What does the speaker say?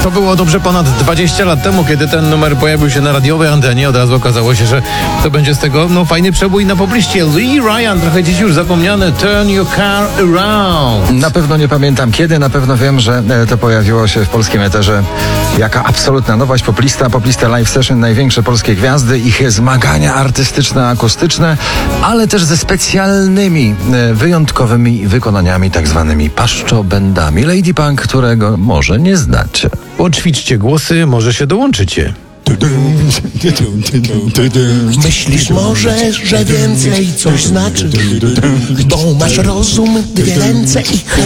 To było dobrze ponad 20 lat temu, kiedy ten numer pojawił się na radiowej antenie. Od razu okazało się, że to będzie z tego fajny przebój na pobliście. Lee Ryan, trochę dziś już zapomniany, Turn Your Car Around. Na pewno nie pamiętam kiedy, na pewno wiem, że to pojawiło się w polskim eterze. Jaka absolutna nowość, Poplista Live Session, największe polskie gwiazdy, ich zmagania artystyczne, akustyczne, ale też ze specjalnymi, wyjątkowymi wykonaniami, tak zwanymi paszczobędami. Lady Punk, którego może nie znacie. Poćwiczcie głosy, może się dołączycie. Myślisz może, że więcej coś znaczy, bo masz rozum, dwie ręce i